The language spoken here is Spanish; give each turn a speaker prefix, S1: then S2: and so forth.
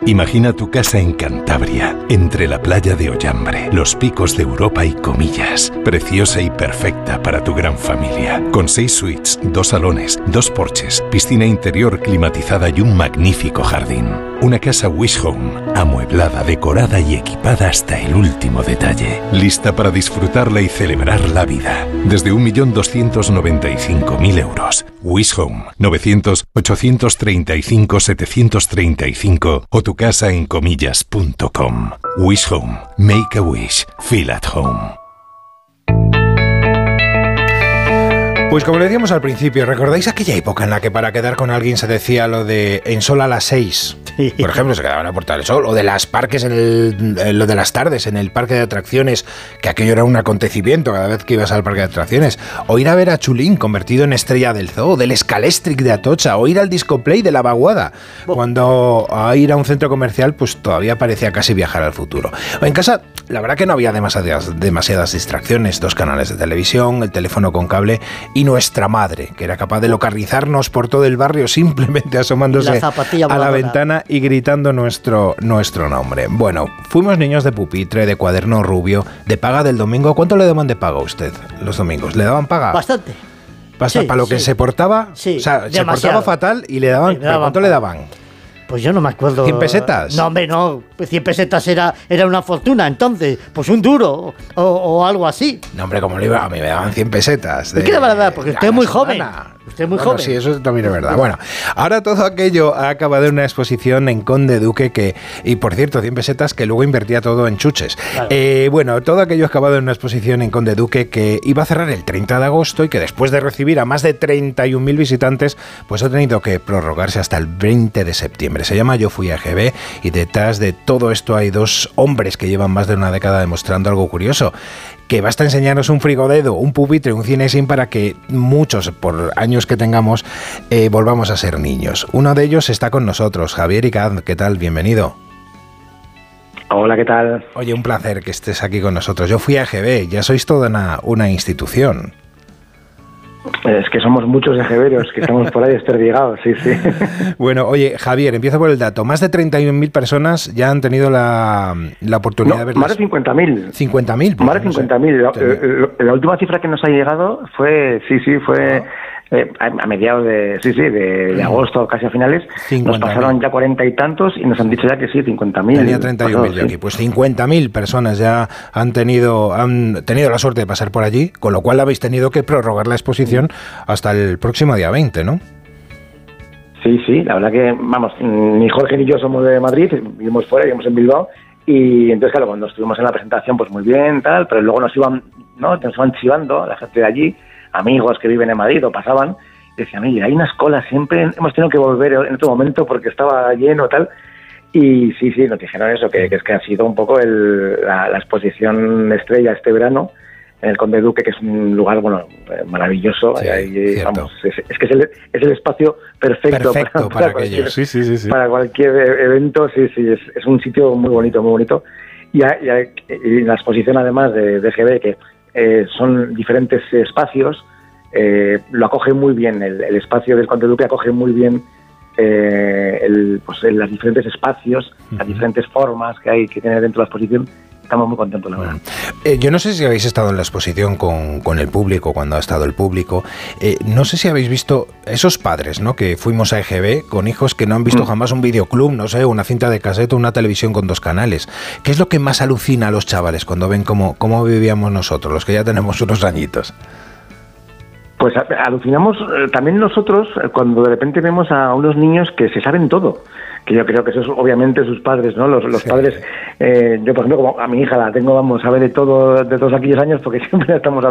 S1: Imagina tu casa en Cantabria, entre la playa de Ollambre, los picos de Europa y Comillas. Preciosa y perfecta para tu gran familia. Con 6 suites, 2 salones, 2 porches, piscina interior climatizada y un magnífico jardín. Una casa Wish Home, amueblada, decorada y equipada hasta el último detalle. Lista para disfrutarla y celebrar la vida. Desde 1.295.000 euros. Wish Home, 900-835-735 o tu casa en comillas.com. Wish Home. Make a wish. Feel at home.
S2: Pues como le decíamos al principio, ¿recordáis aquella época en la que para quedar con alguien se decía lo de en sol a las 6? Sí. Por ejemplo, se quedaba en la Puerta del Sol, o de las parques, lo de las tardes en el parque de atracciones, que aquello era un acontecimiento cada vez que ibas al parque de atracciones, o ir a ver a Chulín convertido en estrella del zoo, del Scalestric de Atocha, o ir al Discoplay de la Vaguada, cuando a ir a un centro comercial pues todavía parecía casi viajar al futuro. O en casa, la verdad que no había demasiadas distracciones, 2 canales de televisión, el teléfono con cable y nuestra madre, que era capaz de localizarnos por todo el barrio simplemente asomándose a la ventana y gritando nuestro nombre. Bueno, fuimos niños de pupitre, de cuaderno rubio, de paga del domingo. ¿Cuánto le daban de paga a usted los domingos? ¿Le daban paga?
S3: Bastante.
S2: Sí, para lo que se portaba,
S3: sí,
S2: o sea,
S3: demasiado.
S2: Se portaba fatal y le daban, ¿pero cuánto le daban?
S3: Pues yo no me acuerdo.
S2: ¿100 pesetas?
S3: No, hombre, no. 100 pesetas era una fortuna, entonces. Pues un duro o algo así.
S2: No, hombre, como le iba, a mí me daban 100 pesetas.
S3: ¿Qué le van a dar? Porque usted es muy joven. Usted es muy joven.
S2: Sí, eso también es verdad. Bueno, ahora todo aquello ha acabado en una exposición en Conde Duque y por cierto, 100 pesetas que luego invertía todo en chuches. Claro. Bueno, todo aquello ha acabado en una exposición en Conde Duque que iba a cerrar el 30 de agosto y que después de recibir a más de 31.000 visitantes, pues ha tenido que prorrogarse hasta el 20 de septiembre. Se llama Yo Fui a EGB y detrás de todo esto hay 2 hombres que llevan más de una década demostrando algo curioso. Que basta enseñarnos un frigodedo, un pupitre, un cinesín para que muchos, por años que tengamos, volvamos a ser niños. Uno de ellos está con nosotros, Javier Icaz. ¿Qué tal? Bienvenido.
S4: Hola, ¿qué tal?
S2: Oye, un placer que estés aquí con nosotros. Yo fui a EGB, ya sois toda una institución.
S4: Es que somos muchos ejeveros que estamos por ahí desperdigados, sí.
S2: Bueno, oye, Javier, empiezo por el dato. Más de 31.000 personas ya han tenido la oportunidad de ver.
S4: Más de 50.000.
S2: 50.000.
S4: Más de 50.000. La última cifra que nos ha llegado fue, a mediados de agosto, casi a finales. 50.000. Nos pasaron ya 40 y tantos y nos han dicho ya que sí, 50.000.
S2: Tenía 31.000 yo aquí. Pues 50.000 personas ya han tenido la suerte de pasar por allí, con lo cual habéis tenido que prorrogar la exposición hasta el próximo día 20, ¿no?
S4: Sí, la verdad que, vamos, ni Jorge ni yo somos de Madrid, vivimos fuera, vivimos en Bilbao, y entonces, claro, cuando estuvimos en la presentación, pues muy bien, tal, pero luego nos iban chivando la gente de allí, amigos que viven en Madrid o pasaban, y decían, oye, hay unas colas, siempre hemos tenido que volver en otro momento porque estaba lleno, tal, y sí, nos dijeron eso, que es que ha sido un poco la exposición estrella este verano, en el Conde Duque, que es un lugar, maravilloso.
S2: Sí,
S4: vamos, es que es el espacio perfecto para
S2: aquello. Sí.
S4: Para cualquier evento, es un sitio muy bonito. Y la exposición, además de EGB, que son diferentes espacios, lo acoge muy bien, el espacio del Conde Duque acoge muy bien los diferentes espacios, las diferentes formas que tiene dentro de la exposición. Estamos muy contentos, la verdad.
S2: Yo no sé si habéis estado en la exposición con el público, cuando ha estado el público. No sé si habéis visto esos padres, ¿no? Que fuimos a EGB con hijos que no han visto jamás un videoclub, no sé, una cinta de cassette o una televisión con 2 canales. ¿Qué es lo que más alucina a los chavales cuando ven cómo vivíamos nosotros, los que ya tenemos unos añitos?
S4: Pues alucinamos también nosotros cuando de repente vemos a unos niños que se saben todo. Que yo creo que eso es obviamente sus padres, ¿no? Los padres, yo por ejemplo, como a mi hija la tengo, sabe de todos aquellos años porque siempre estamos